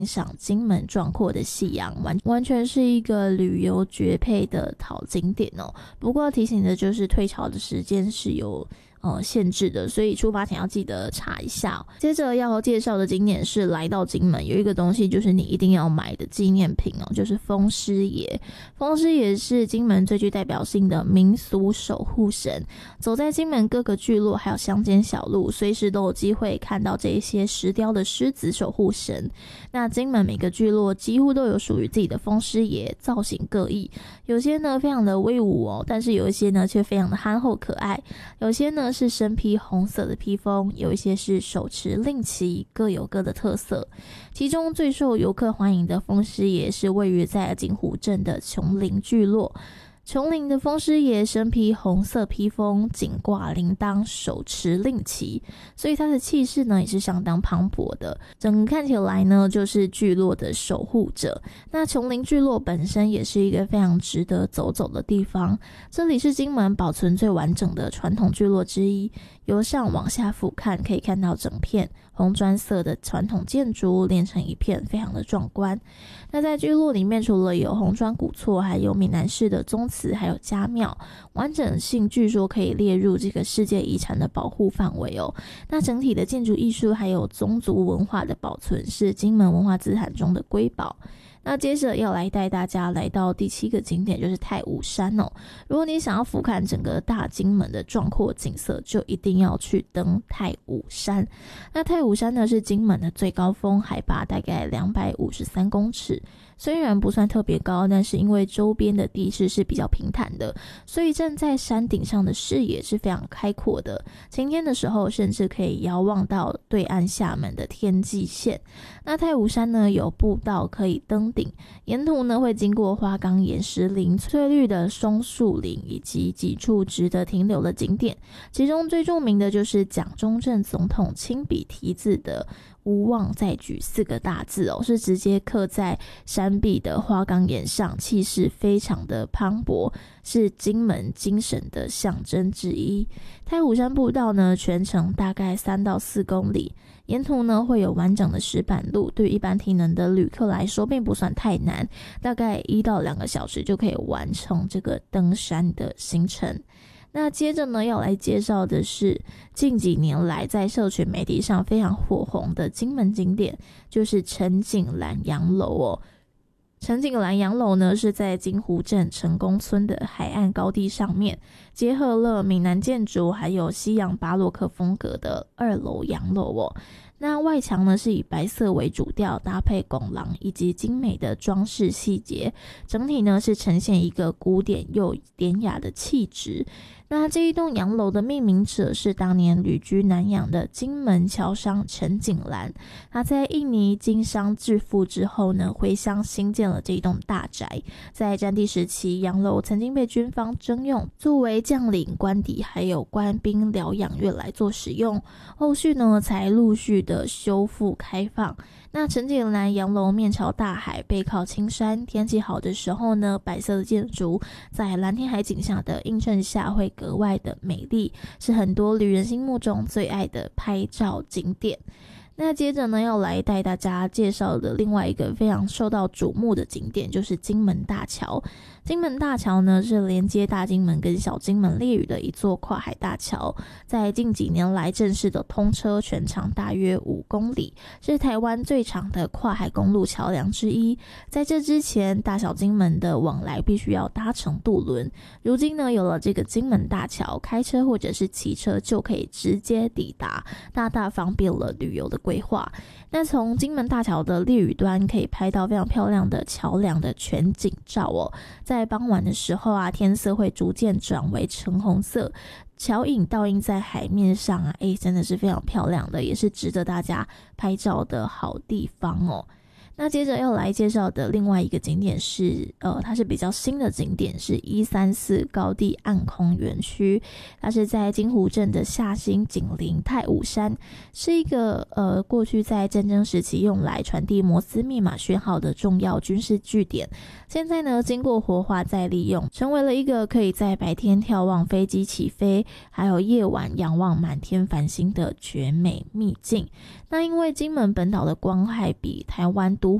赏金门壮阔的夕阳，完全是一个旅游绝配的好景点哦。不过提醒的就是退潮的时间是有限制的，所以出发前要记得查一下哦。接着要介绍的景点是来到金门有一个东西就是你一定要买的纪念品哦，就是风狮爷。风狮爷是金门最具代表性的民俗守护神，走在金门各个聚落还有乡间小路，随时都有机会看到这些石雕的狮子守护神。那金门每个聚落几乎都有属于自己的风狮爷，造型各异，有些呢非常的威武哦，但是有一些呢却非常的憨厚可爱，有些呢是身披红色的披风，有一些是手持令旗，各有各的特色。其中最受游客欢迎的风狮爷是位于在金湖镇的琼林聚落。琼林的风狮爷身披红色披风，颈挂铃铛，手持令旗，所以他的气势呢也是相当磅礴的。整个看起来呢就是聚落的守护者。那琼林聚落本身也是一个非常值得走走的地方，这里是金门保存最完整的传统聚落之一。由上往下俯瞰，可以看到整片红砖色的传统建筑连成一片，非常的壮观。那在聚落里面，除了有红砖古厝，还有闽南式的宗祠，还有家庙，完整性据说可以列入这个世界遗产的保护范围哦。那整体的建筑艺术还有宗族文化的保存是金门文化资产中的瑰宝。那接着要来带大家来到第7个景点，就是太武山哦。如果你想要俯瞰整个大金门的壮阔景色，就一定要去登太武山。那太武山呢是金门的最高峰，海拔大概253公尺。虽然不算特别高，但是因为周边的地势是比较平坦的，所以站在山顶上的视野是非常开阔的。晴天的时候甚至可以遥望到对岸厦门的天际线。那太武山呢有步道可以登顶，沿途呢会经过花岗岩石林、翠绿的松树林以及几处值得停留的景点，其中最著名的就是蒋中正总统亲笔题字的无望再举4个大字哦，是直接刻在山壁的花岗岩上，气势非常的磅礴，是金门精神的象征之一。太武山步道呢全程大概3到4公里，沿途呢会有完整的石板路，对于一般体能的旅客来说并不算太难，大概1到2个小时就可以完成这个登山的行程。那接着呢要来介绍的是近几年来在社群媒体上非常火红的金门景点，就是陈景兰洋楼哦。陈景兰洋楼呢是在金湖镇成功村的海岸高地上面，结合了闽南建筑还有西洋巴洛克风格的2楼洋楼哦。那外墙呢是以白色为主调，搭配拱廊以及精美的装饰细节，整体呢是呈现一个古典又典雅的气质。那这一栋洋楼的命名者是当年旅居南洋的金门侨商陈景兰，他在印尼经商致富之后呢，回乡新建了这一栋大宅。在战地时期，洋楼曾经被军方征用，作为将领官邸还有官兵疗养院来做使用，后续呢才陆续的修复开放。那陈景兰洋楼面朝大海，背靠青山，天气好的时候呢，白色的建筑在蓝天海景下的映衬下会格外的美丽，是很多旅人心目中最爱的拍照景点。那接着呢要来带大家介绍的另外一个非常受到瞩目的景点，就是金门大桥。金门大桥呢是连接大金门跟小金门烈屿的一座跨海大桥，在近几年来正式的通车，全长大约5公里，是台湾最长的跨海公路桥梁之一。在这之前，大小金门的往来必须要搭乘渡轮，如今呢有了这个金门大桥，开车或者是骑车就可以直接抵达，大大方便了旅游的规划。那从金门大桥的烈屿端可以拍到非常漂亮的桥梁的全景照哦。在傍晚的时候啊，天色会逐渐转为橙红色，桥影倒映在海面上啊，真的是非常漂亮的，也是值得大家拍照的好地方哦。那接着要来介绍的另外一个景点是它是比较新的景点，是134高地暗空园区。它是在金湖镇的下新紧邻太武山，是一个过去在战争时期用来传递摩斯密码讯号的重要军事据点。现在呢经过活化再利用，成为了一个可以在白天眺望飞机起飞，还有夜晚仰望满天繁星的绝美秘境。那因为金门本岛的光害比台湾多